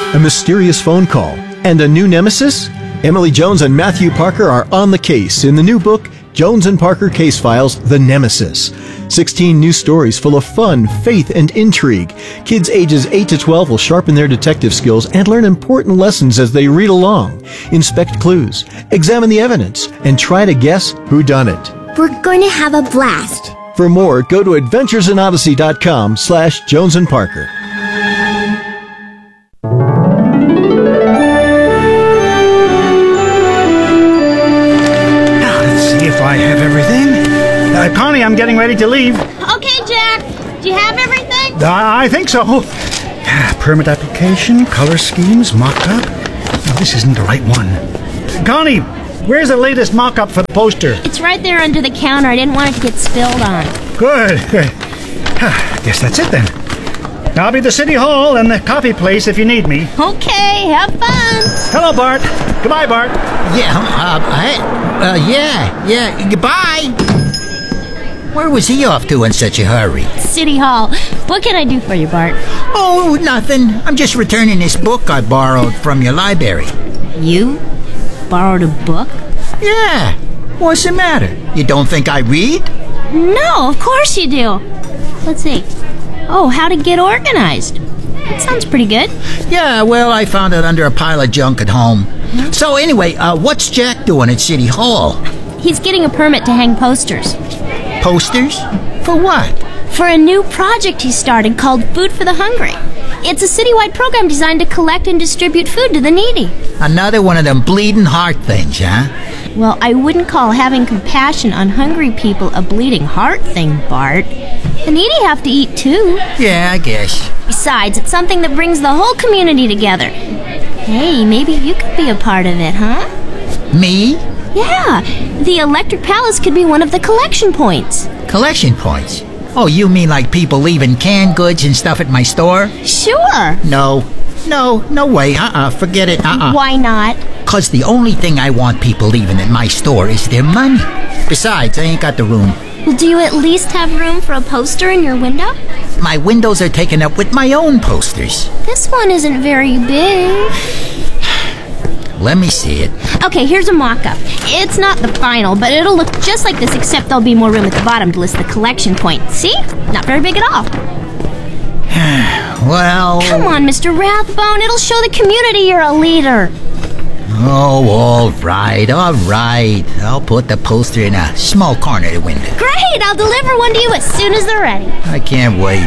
A mysterious phone call and a new nemesis? Emily Jones and Matthew Parker are on the case in the new book, Jones and Parker Case Files, The Nemesis. 16 new stories full of fun, faith, and intrigue. Kids ages 8 to 12 will sharpen their detective skills and learn important lessons as they read along. Inspect clues, examine the evidence, and try to guess who done it. We're going to have a blast. For more, go to adventuresinodyssey.com/Jones and Parker. I have everything. Connie, I'm getting ready to leave. Okay, Jack. Do you have everything? I think so. Permit application, color schemes, mock-up. No, this isn't the right one. Connie, where's the latest mock-up for the poster? It's right there under the counter. I didn't want it to get spilled on. Good. Guess that's it then. I'll be at the City Hall and the coffee place if you need me. Okay, have fun. Hello, Bart. Goodbye, Bart. Yeah, goodbye. Where was he off to in such a hurry? City Hall. What can I do for you, Bart? Oh, nothing. I'm just returning this book I borrowed from your library. You borrowed a book? Yeah. What's the matter? You don't think I read? No, of course you do. Let's see. Oh, How to Get Organized. That sounds pretty good. Yeah, well, I found it under a pile of junk at home. So anyway, what's Jack doing at City Hall? He's getting a permit to hang posters. Posters? For what? For a new project he started called Food for the Hungry. It's a citywide program designed to collect and distribute food to the needy. Another one of them bleeding heart things, huh? Well, I wouldn't call having compassion on hungry people a bleeding heart thing, Bart. The needy have to eat too. Yeah, I guess. Besides, it's something that brings the whole community together. Hey, maybe you could be a part of it, huh? Me? Yeah, the Electric Palace could be one of the collection points. Collection points? Oh, you mean like people leaving canned goods and stuff at my store? Sure. No way. Forget it. Why not? 'Cause the only thing I want people leaving at my store is their money. Besides, I ain't got the room. Well, do you at least have room for a poster in your window? My windows are taken up with my own posters. This one isn't very big. Let me see it. Okay, here's a mock-up. It's not the final, but it'll look just like this, except there'll be more room at the bottom to list the collection points. See? Not very big at all. Well... Come on, Mr. Rathbone. It'll show the community you're a leader. Oh, all right. I'll put the poster in a small corner of the window. Great! I'll deliver one to you as soon as they're ready. I can't wait.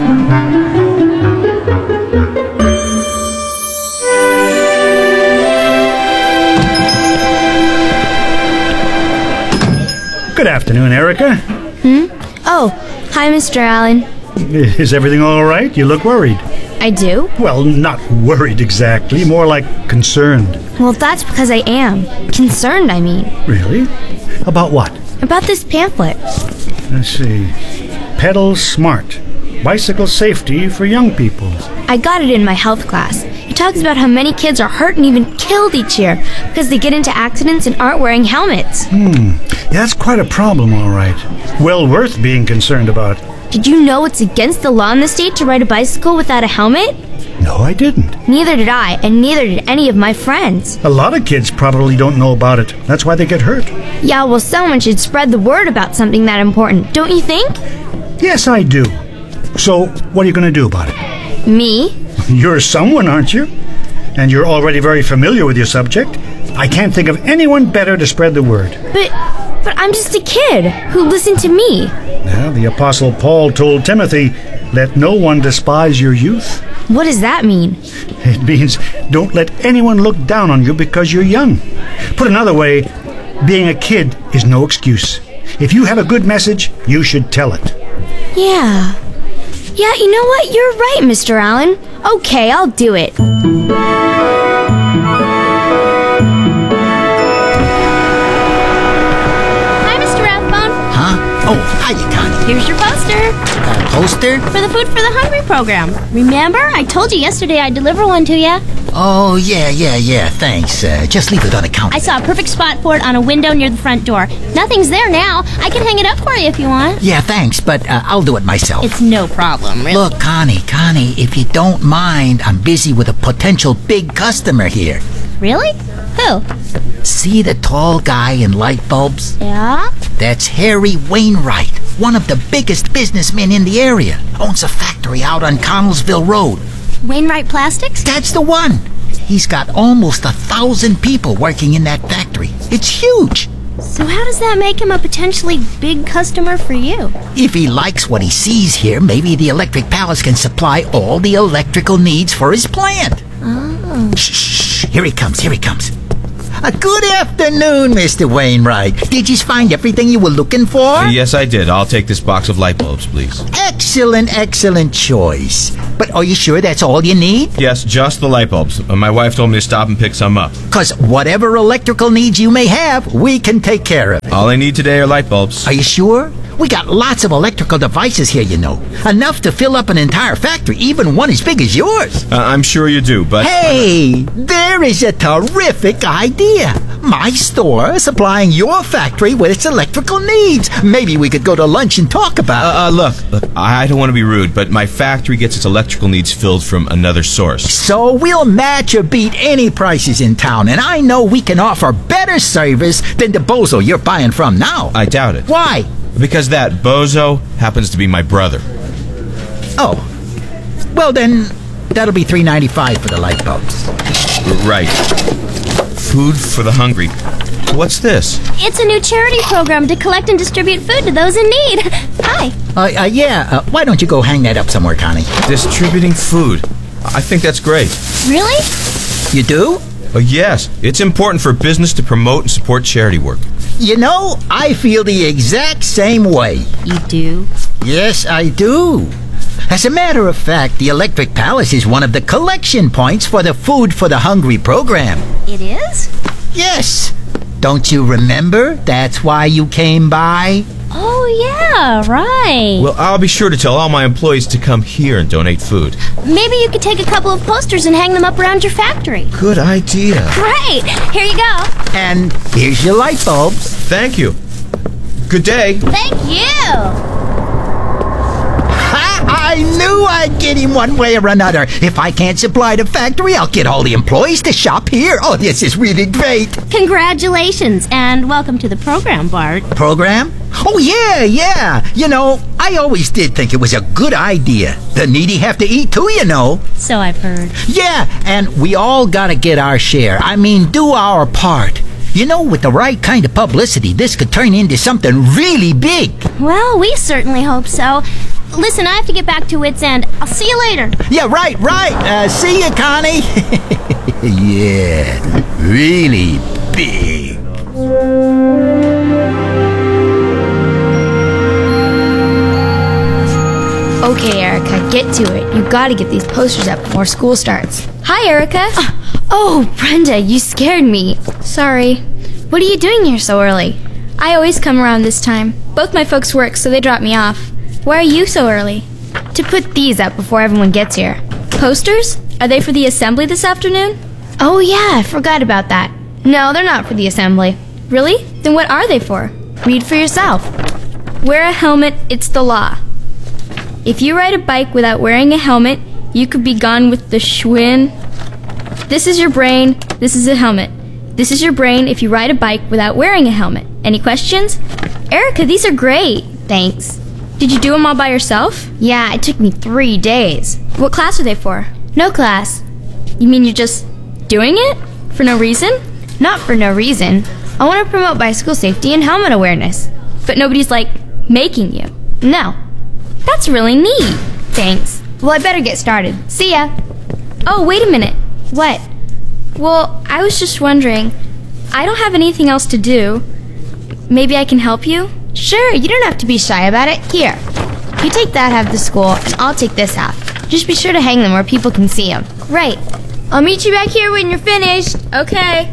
Good afternoon, Erica. Oh, hi, Mr. Allen. Is everything all right? You look worried. I do? Well, not worried exactly, more like concerned. Well, that's because I am. Concerned, I mean. Really? About what? About this pamphlet. Let's see. Pedal Smart. Bicycle safety for young people. I got it in my health class. It talks about how many kids are hurt and even killed each year because they get into accidents and aren't wearing helmets. Yeah, that's quite a problem, all right. Well worth being concerned about. Did you know it's against the law in the state to ride a bicycle without a helmet? No, I didn't. Neither did I, and neither did any of my friends. A lot of kids probably don't know about it. That's why they get hurt. Yeah, well, someone should spread the word about something that important, don't you think? Yes, I do. So, what are you going to do about it? Me? You're someone, aren't you? And you're already very familiar with your subject. I can't think of anyone better to spread the word. But I'm just a kid who listened to me. Well, the Apostle Paul told Timothy, let no one despise your youth. What does that mean? It means don't let anyone look down on you because you're young. Put another way, being a kid is no excuse. If you have a good message, you should tell it. Yeah, you know what? You're right, Mr. Allen. Okay, I'll do it. Hi, Mr. Rathbone. Huh? Oh, hiya, Connie. Here's your poster Poster? for the Food for the Hungry program. Remember? I told you yesterday I'd deliver one to you. Oh, yeah, thanks. Just leave it on the counter. I saw a perfect spot for it on a window near the front door. Nothing's there now. I can hang it up for you if you want. Yeah, thanks, but I'll do it myself. It's no problem, really. Look, Connie, if you don't mind, I'm busy with a potential big customer here. Really? Who? See the tall guy in light bulbs? Yeah? That's Harry Wainwright, one of the biggest businessmen in the area. Owns a factory out on Connellsville Road. Wainwright Plastics? That's the one. He's got almost 1,000 people working in that factory. It's huge. So how does that make him a potentially big customer for you? If he likes what he sees here, maybe the Electric Palace can supply all the electrical needs for his plant. Oh. Shh, here he comes. Good afternoon, Mr. Wainwright. Did you find everything you were looking for? Yes, I did. I'll take this box of light bulbs, please. Excellent choice. But are you sure that's all you need? Yes, just the light bulbs. My wife told me to stop and pick some up. 'Cause whatever electrical needs you may have, we can take care of it. All I need today are light bulbs. Are you sure? We got lots of electrical devices here, you know. Enough to fill up an entire factory, even one as big as yours. I'm sure you do, but... Hey, there is a terrific idea. My store supplying your factory with its electrical needs. Maybe we could go to lunch and talk about it. Look, I don't want to be rude, but my factory gets its electrical needs filled from another source. So we'll match or beat any prices in town, and I know we can offer better service than the bozo you're buying from now. I doubt it. Why? Because that bozo happens to be my brother. Oh. Well then, that'll be $3.95 for the light bulbs. Right. Food for the hungry. What's this? It's a new charity program to collect and distribute food to those in need. Hi. Why don't you go hang that up somewhere, Connie? Distributing food. I think that's great. Really? You do? Yes, it's important for business to promote and support charity work. You know, I feel the exact same way. You do? Yes, I do. As a matter of fact, the Electric Palace is one of the collection points for the Food for the Hungry program. It is? Yes. Don't you remember? That's why you came by. Oh, yeah, right. Well, I'll be sure to tell all my employees to come here and donate food. Maybe you could take a couple of posters and hang them up around your factory. Good idea. Great. Here you go. And here's your light bulbs. Thank you. Good day. Thank you. I knew I'd get him one way or another. If I can't supply the factory, I'll get all the employees to shop here. Oh, this is really great. Congratulations, and welcome to the program, Bart. Program? Oh, yeah. You know, I always did think it was a good idea. The needy have to eat too, you know. So I've heard. Yeah, and we all gotta get our share. I mean, do our part. You know, with the right kind of publicity, this could turn into something really big. Well, we certainly hope so. Listen, I have to get back to Wits End. I'll see you later. Yeah, right. See you, Connie. Yeah, really big. Okay, Erica, get to it. You gotta get these posters up before school starts. Hi, Erica. Oh, Brenda, you scared me. Sorry. What are you doing here so early? I always come around this time. Both my folks work, so they drop me off. Why are you so early? To put these up before everyone gets here. Posters? Are they for the assembly this afternoon? Oh, yeah, I forgot about that. No, they're not for the assembly. Really? Then what are they for? Read for yourself. Wear a helmet, it's the law. If you ride a bike without wearing a helmet, you could be gone with the Schwinn. This is your brain, this is a helmet. This is your brain if you ride a bike without wearing a helmet. Any questions? Erica, these are great. Thanks. Did you do them all by yourself? Yeah, it took me 3 days. What class are they for? No class. You mean you're just doing it? For no reason? Not for no reason. I want to promote bicycle safety and helmet awareness. But nobody's, making you. No. That's really neat. Thanks. Well, I better get started. See ya. Oh, wait a minute. What? Well, I was just wondering. I don't have anything else to do. Maybe I can help you? Sure, you don't have to be shy about it. Here, you take that half to school, and I'll take this half. Just be sure to hang them where people can see them. Right. I'll meet you back here when you're finished. Okay.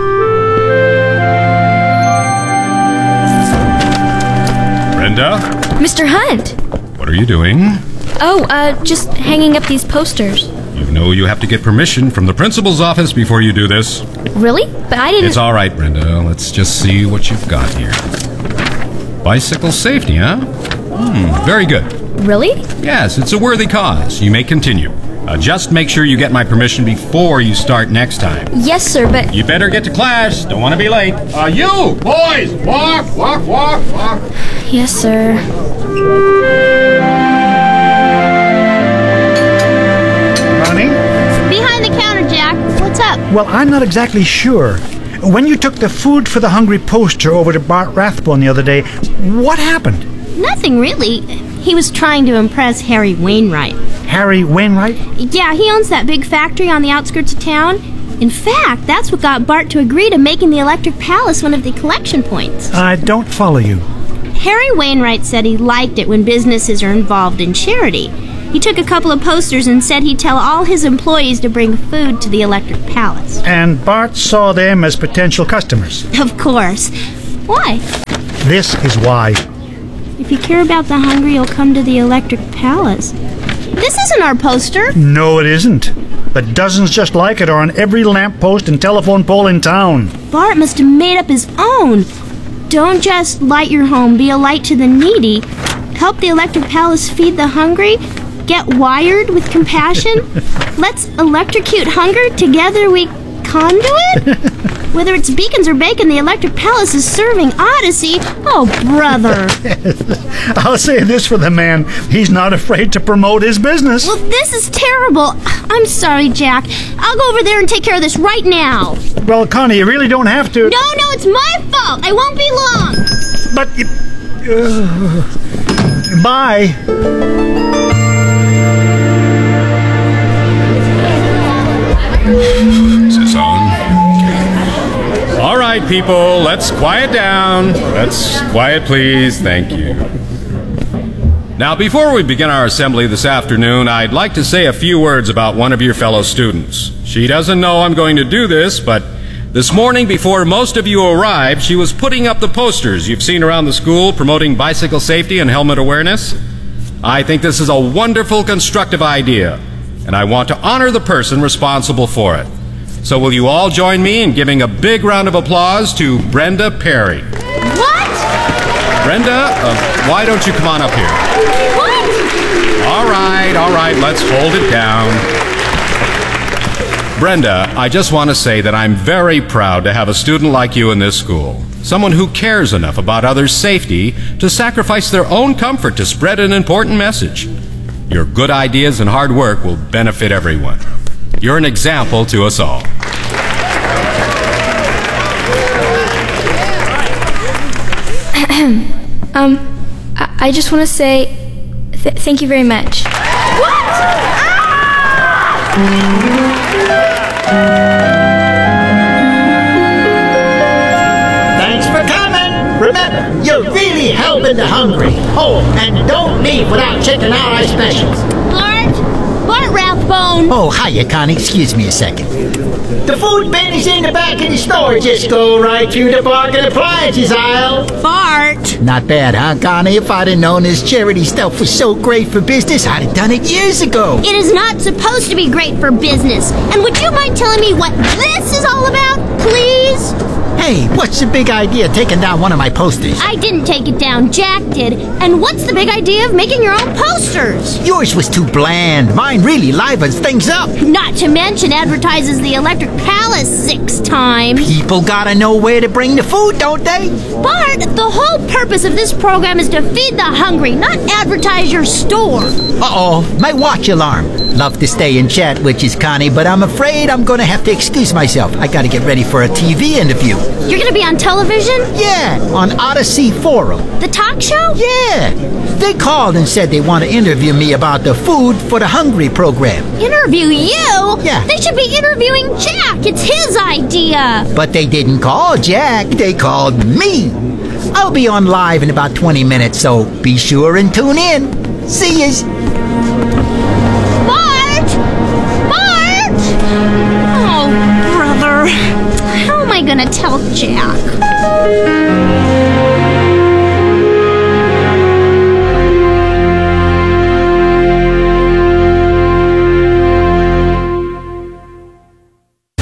Brenda? Mr. Hunt! What are you doing? Oh, just hanging up these posters. You know you have to get permission from the principal's office before you do this. Really? But I didn't... It's all right, Brenda. Let's just see what you've got here. Bicycle safety, huh? Very good. Really? Yes, it's a worthy cause. You may continue. Just make sure you get my permission before you start next time. Yes, sir, but... You better get to class. Don't want to be late. You, boys, walk. Yes, sir. Connie? Behind the counter, Jack. What's up? Well, I'm not exactly sure. When you took the Food for the Hungry poster over to Bart Rathbone the other day, what happened? Nothing really. He was trying to impress Harry Wainwright. Harry Wainwright? Yeah, he owns that big factory on the outskirts of town. In fact, that's what got Bart to agree to making the Electric Palace one of the collection points. I don't follow you. Harry Wainwright said he liked it when businesses are involved in charity. He took a couple of posters and said he'd tell all his employees to bring food to the Electric Palace. And Bart saw them as potential customers. Of course. Why? This is why. If you care about the hungry, you'll come to the Electric Palace. This isn't our poster. No, it isn't. But dozens just like it are on every lamppost and telephone pole in town. Bart must have made up his own. Don't just light your home, be a light to the needy. Help the Electric Palace feed the hungry. Get wired with compassion. Let's electrocute hunger. Together we conduit? Whether it's beacons or bacon, the Electric Palace is serving Odyssey. Oh, brother. I'll say this for the man. He's not afraid to promote his business. Well, this is terrible. I'm sorry, Jack. I'll go over there and take care of this right now. Well, Connie, you really don't have to. No, it's my fault. I won't be long. But... bye. Is this on? All right, people, let's quiet down. Let's quiet, please. Thank you. Now, before we begin our assembly this afternoon, I'd like to say a few words about one of your fellow students. She doesn't know I'm going to do this, but this morning, before most of you arrived, she was putting up the posters you've seen around the school promoting bicycle safety and helmet awareness. I think this is a wonderful, constructive idea, and I want to honor the person responsible for it. So will you all join me in giving a big round of applause to Brenda Perry? What? Brenda, why don't you come on up here? What? All right, let's hold it down. Brenda, I just want to say that I'm very proud to have a student like you in this school. Someone who cares enough about others' safety to sacrifice their own comfort to spread an important message. Your good ideas and hard work will benefit everyone. You're an example to us all. I just want to say thank you very much. Thanks for coming. Remember, you're really helping the hungry. Oh, and don't leave without checking out our specials. Bart Rathbone. Oh, hiya, Connie. Excuse me a second. The food bin is in the back of the store. Just go right through the bargain appliances aisle. Bart. Not bad, huh, Connie? If I'd have known this charity stuff was so great for business, I'd have done it years ago. It is not supposed to be great for business. And would you mind telling me what this is all about, please? Hey, what's the big idea taking down one of my posters? I didn't take it down, Jack did. And what's the big idea of making your own posters? Yours was too bland. Mine really livens things up. Not to mention advertises the Electric Palace 6 times. People gotta know where to bring the food, don't they? Bart, the whole purpose of this program is to feed the hungry, not advertise your store. Uh-oh, my watch alarm. Love to stay and chat with you, Connie, but I'm afraid I'm gonna have to excuse myself. I gotta get ready for a TV interview. You're gonna be on television? Yeah, on Odyssey Forum. The talk show? Yeah. They called and said they want to interview me about the Food for the Hungry program. Interview you? Yeah. They should be interviewing Jack. It's his idea. But they didn't call Jack. They called me. I'll be on live in about 20 minutes, so be sure and tune in. See yous. Bart! Oh, brother. How am I gonna tell Jack?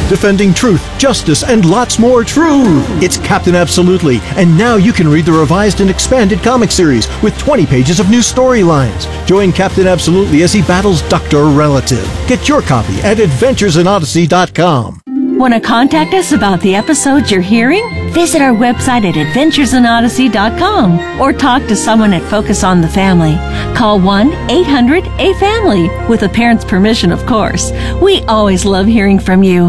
defending truth, justice, and lots more truth. It's Captain Absolutely, and now you can read the revised and expanded comic series with 20 pages of new storylines. Join Captain Absolutely as he battles Dr. Relative. Get your copy at adventuresinodyssey.com. Want to contact us about the episodes you're hearing? Visit our website at adventuresinodyssey.com or talk to someone at Focus on the Family. Call 1-800-A-FAMILY, with a parent's permission, of course. We always love hearing from you.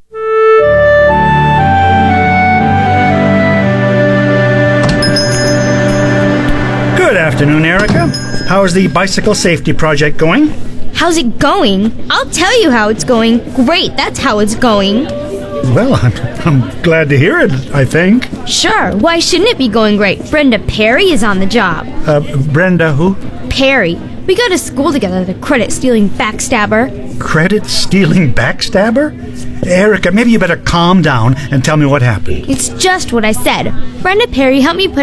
Good afternoon, Erica. How's the bicycle safety project going? How's it going? I'll tell you how it's going. Great, that's how it's going. Well, I'm glad to hear it, I think. Sure, why shouldn't it be going great? Brenda Perry is on the job. Brenda who? Perry. We go to school together, the credit-stealing backstabber. Credit-stealing backstabber? Erica, maybe you better calm down and tell me what happened. It's just what I said. Brenda Perry helped me put